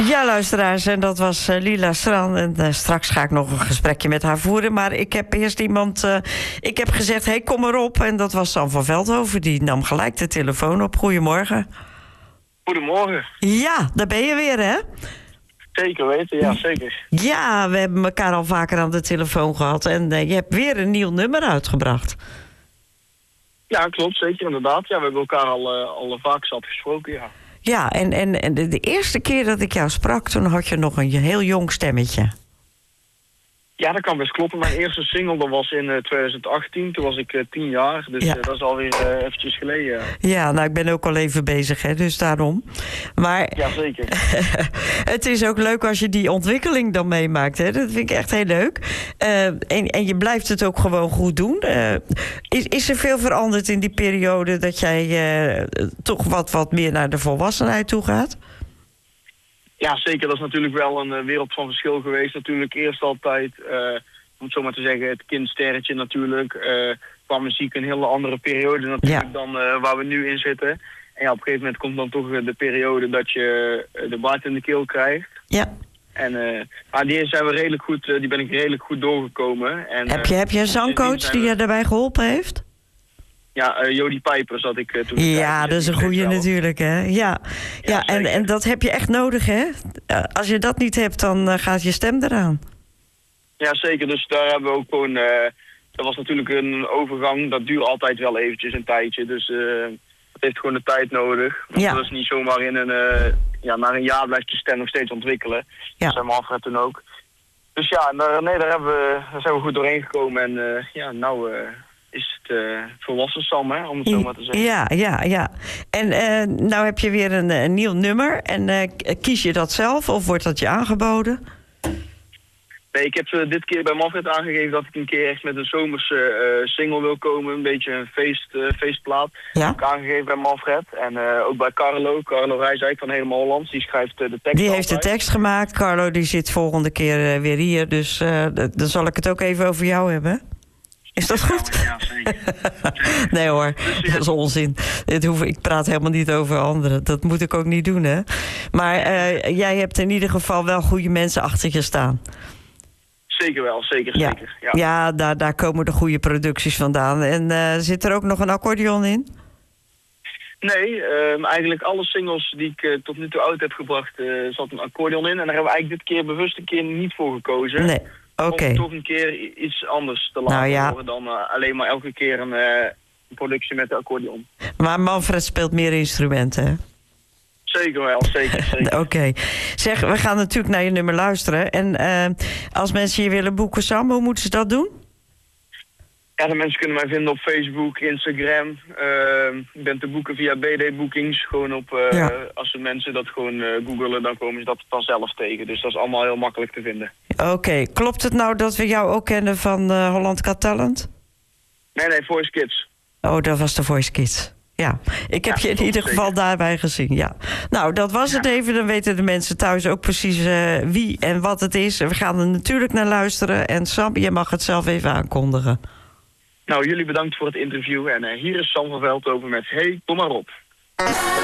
Ja, luisteraars, en dat was Lila Stran. En straks ga ik nog een gesprekje met haar voeren. Maar ik heb eerst iemand... ik heb gezegd, hey, kom erop. En dat was Sam van Veldhoven. Die nam gelijk de telefoon op. Goedemorgen. Goedemorgen. Ja, daar ben je weer, hè? Zeker weten, ja, zeker. Ja, we hebben elkaar al vaker aan de telefoon gehad. En je hebt weer een nieuw nummer uitgebracht. Ja, klopt, zeker, inderdaad. Ja, we hebben elkaar al vaak zat gesproken, ja. Ja, en de eerste keer dat ik jou sprak, toen had je nog een heel jong stemmetje. Ja, dat kan best kloppen. Mijn eerste single dat was in 2018. Toen was ik 10 jaar. Dus ja. Dat is alweer eventjes geleden. Ja, nou, ik ben ook al even bezig, hè, dus daarom. Maar ja, zeker. Het is ook leuk als je die ontwikkeling dan meemaakt, hè. Dat vind ik echt heel leuk. En je blijft het ook gewoon goed doen. Is er veel veranderd in die periode dat jij toch wat meer naar de volwassenheid toe gaat? Ja, zeker. Dat is natuurlijk wel een wereld van verschil geweest. Natuurlijk eerst altijd, om het zo maar te zeggen, het kindsterretje natuurlijk. Qua muziek een hele andere periode natuurlijk dan waar we nu in zitten. En ja, op een gegeven moment komt dan toch de periode dat je de baard in de keel krijgt. Ja. En maar die ben ik redelijk goed doorgekomen. En, heb je een zangcoach die je daarbij geholpen heeft? Ja, Jody Pijper zat ik toen. Ja, dat is een goeie natuurlijk, hè? Ja en dat heb je echt nodig, hè? Als je dat niet hebt, dan gaat je stem eraan. Ja, zeker. Dus daar hebben we ook gewoon... dat was natuurlijk een overgang. Dat duurt altijd wel eventjes een tijdje. Dus dat heeft gewoon de tijd nodig. Want dat is niet zomaar na een jaar blijft je stem nog steeds ontwikkelen. Ja. Dat zijn we Manfred toen ook. Dus ja, daar zijn we goed doorheen gekomen. En nou... is het volwassen Sam, hè, om het zo maar te zeggen. Ja. En nou heb je weer een nieuw nummer. En kies je dat zelf of wordt dat je aangeboden? Nee, ik heb dit keer bij Manfred aangegeven dat ik een keer echt met een zomerse single wil komen. Een beetje een feestplaat. Ja? Heb ik aangegeven bij Manfred. En ook bij Carlo Rijsdijk van Helemaal Hollands. Die schrijft de tekst. Die heeft de tekst gemaakt. Carlo die zit volgende keer weer hier. Dus dan zal ik het ook even over jou hebben. Is dat goed? Ja, zeker. Nee hoor, dat is onzin. Ik praat helemaal niet over anderen. Dat moet ik ook niet doen, hè. Maar jij hebt in ieder geval wel goede mensen achter je staan. Zeker wel, zeker. Ja, daar komen de goede producties vandaan. En zit er ook nog een accordeon in? Nee, eigenlijk alle singles die ik tot nu toe uit heb gebracht, zat een accordeon in. En daar hebben we eigenlijk dit keer bewust een keer niet voor gekozen. Nee. Om toch een keer iets anders te laten horen dan alleen maar elke keer een productie met de accordeon. Maar Manfred speelt meer instrumenten, hè? Zeker wel, zeker. Oké. Zeg, we gaan natuurlijk naar je nummer luisteren. En als mensen je willen boeken, Sam, hoe moeten ze dat doen? Ja, de mensen kunnen mij vinden op Facebook, Instagram. Ik ben te boeken via BD Bookings. Gewoon op, als de mensen dat gewoon googelen, dan komen ze dat vanzelf tegen. Dus dat is allemaal heel makkelijk te vinden. Oké. Klopt het nou dat we jou ook kennen van Holland Got Talent? Nee, Voice Kids. Oh, dat was de Voice Kids. Ja, ik heb je in ieder geval daarbij gezien, ja. Nou, dat was het even. Dan weten de mensen thuis ook precies wie en wat het is. We gaan er natuurlijk naar luisteren. En Sam, je mag het zelf even aankondigen. Nou, jullie bedankt voor het interview. En hier is Sam van Veldhoven met Hey, kom maar op.